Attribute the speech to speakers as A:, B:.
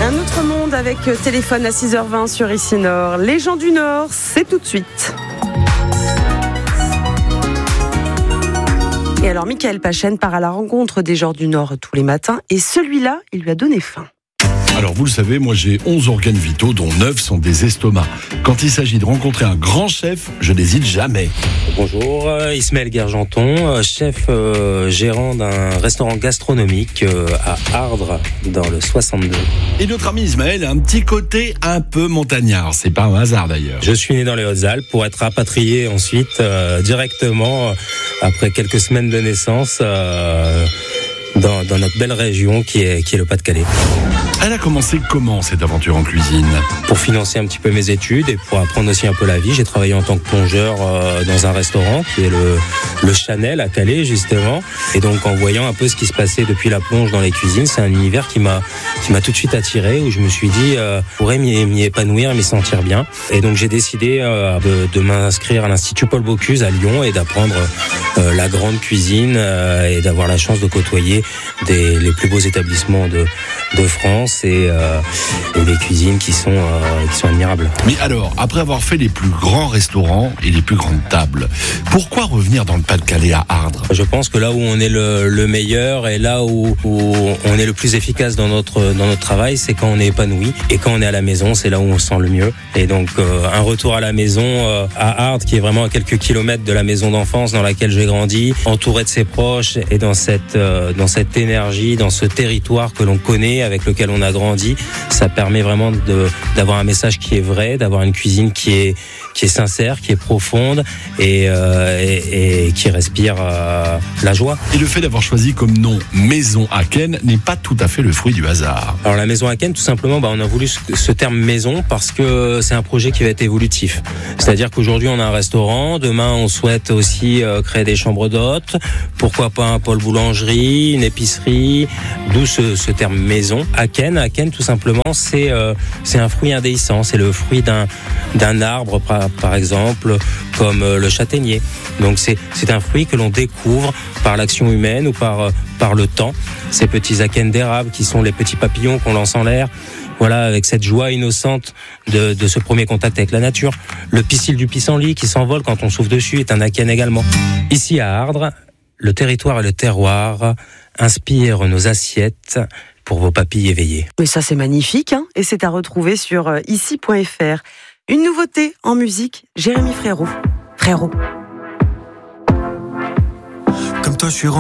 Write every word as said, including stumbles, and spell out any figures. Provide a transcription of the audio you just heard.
A: Un autre monde avec téléphone à six heures vingt sur Ici Nord. Les gens du Nord, c'est tout de suite. Et alors, Michael Pachen part à la rencontre des gens du Nord tous les matins. Et celui-là, il lui a donné faim.
B: Alors vous le savez, moi j'ai onze organes vitaux dont neuf sont des estomacs. Quand il s'agit de rencontrer un grand chef, je n'hésite jamais.
C: Bonjour, euh, Ismaël Guergenton, euh, chef euh, gérant d'un restaurant gastronomique euh, à Ardres dans le soixante-deux.
B: Et notre ami Ismaël a un petit côté un peu montagnard, c'est pas un hasard d'ailleurs.
C: Je suis né dans les Hautes-Alpes pour être rapatrié ensuite euh, directement euh, après quelques semaines de naissance euh, dans, dans notre belle région qui est, qui est le Pas-de-Calais.
B: Elle a commencé comment cette aventure en cuisine ?
C: Pour financer un petit peu mes études et pour apprendre aussi un peu la vie, j'ai travaillé en tant que plongeur euh, dans un restaurant qui est le, le Chanel à Calais justement. Et donc en voyant un peu ce qui se passait depuis la plonge dans les cuisines, c'est un univers qui m'a qui m'a tout de suite attiré, où je me suis dit euh, je pourrais m'y, m'y épanouir, m'y sentir bien. Et donc j'ai décidé euh, de, de m'inscrire à l'Institut Paul Bocuse à Lyon et d'apprendre euh, la grande cuisine euh, et d'avoir la chance de côtoyer des, les plus beaux établissements de, de France. Et, euh, et des cuisines qui sont, euh, qui sont admirables.
B: Mais alors, après avoir fait les plus grands restaurants et les plus grandes tables, pourquoi revenir dans le Pas-de-Calais à Ardres ?
C: Je pense que là où on est le, le meilleur et là où, où on est le plus efficace dans notre, dans notre travail, c'est quand on est épanoui. Et quand on est à la maison, c'est là où on se sent le mieux. Et donc euh, un retour à la maison euh, à Ardres, qui est vraiment à quelques kilomètres de la maison d'enfance dans laquelle j'ai grandi, entouré de ses proches et dans cette, euh, dans cette énergie, dans ce territoire que l'on connaît, avec lequel on a grandi, ça permet vraiment de, d'avoir un message qui est vrai, d'avoir une cuisine qui est, qui est sincère, qui est profonde et, euh, et, et qui respire euh, la joie.
B: Et le fait d'avoir choisi comme nom Maison Aken n'est pas tout à fait le fruit du hasard.
C: Alors la Maison Aken, tout simplement, bah, on a voulu ce, ce terme maison parce que c'est un projet qui va être évolutif. C'est-à-dire qu'aujourd'hui on a un restaurant, demain on souhaite aussi euh, créer des chambres d'hôtes, pourquoi pas un pôle boulangerie, une épicerie, d'où ce, ce terme maison. Aken, Aken tout simplement, c'est euh, c'est un fruit indéhiscent, c'est le fruit d'un d'un arbre par, par exemple comme euh, le châtaignier. Donc c'est c'est un fruit que l'on découvre par l'action humaine ou par euh, par le temps. Ces petits akens d'érable qui sont les petits papillons qu'on lance en l'air. Voilà, avec cette joie innocente de, de ce premier contact avec la nature. Le pistil du pissenlit qui s'envole quand on souffle dessus est un aken également. Ici à Ardres, le territoire et le terroir inspirent nos assiettes pour vos papilles éveillées.
A: Mais ça c'est magnifique, hein, et c'est à retrouver sur euh, ici point f r. Une nouveauté en musique, Jérémy Frérot. Frérot.
D: Comme toi je suis